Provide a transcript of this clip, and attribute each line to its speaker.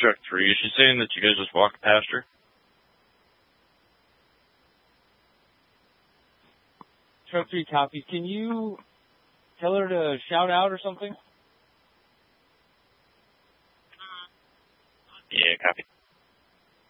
Speaker 1: Truck 3, is she saying that you guys just walked past her?
Speaker 2: Truck 3 copy. Can you tell her to shout out or something?
Speaker 1: Yeah, copy.